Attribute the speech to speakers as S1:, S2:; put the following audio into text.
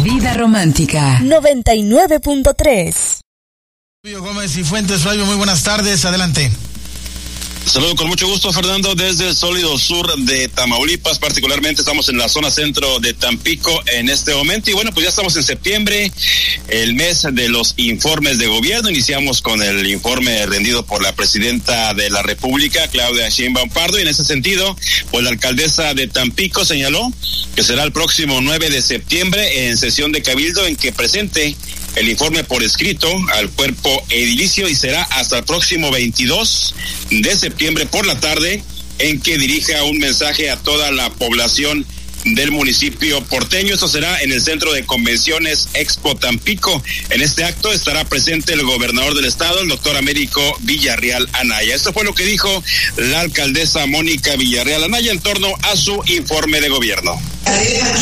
S1: Vida Romántica
S2: 99.3.
S3: Flavio Gómez y Fuentes. Flavio, muy buenas tardes, adelante.
S4: Saludo con mucho gusto, Fernando, desde el sólido sur de Tamaulipas. Particularmente estamos en la zona centro de Tampico en este momento. Y bueno, pues ya estamos en septiembre, el mes de los informes de gobierno. Iniciamos con el informe rendido por la presidenta de la República, Claudia Sheinbaum Pardo. Y en ese sentido, pues la alcaldesa de Tampico señaló que será el próximo 9 de septiembre en sesión de cabildo en que presente el informe por escrito al cuerpo edilicio, y será hasta el próximo 22 de septiembre por la tarde en que dirija un mensaje a toda la población del municipio porteño. Esto será en el Centro de Convenciones Expo Tampico. En este acto estará presente el gobernador del estado, el doctor Américo Villarreal Anaya. Esto fue lo que dijo la alcaldesa Mónica Villarreal Anaya en torno a su informe de gobierno.
S5: Aquí